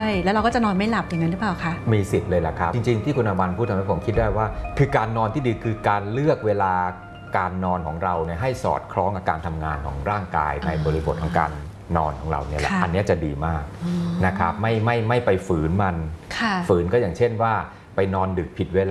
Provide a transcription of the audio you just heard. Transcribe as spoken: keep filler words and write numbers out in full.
ใช่แล้วเราก็จะนอนไม่หลับอย่างนั้นหรือเปล่าคะมีสิทธิ์เลยแหละครับจริงๆที่คุณอมันพูดทำให้ผมคิดได้ว่าคือการนอนที่ดีคือการเลือกเวลาการนอนของเราเนี่ยให้สอดคล้องกับการทำงานของร่างกายในบริบทของการนอนของเราเนี่ยแหละอันนี้จะดีมากนะครับไม่ไม่ไม่ไปฝืนมันฝืนก็อย่างเช่นว่าไปนอนดึกผิดเวลา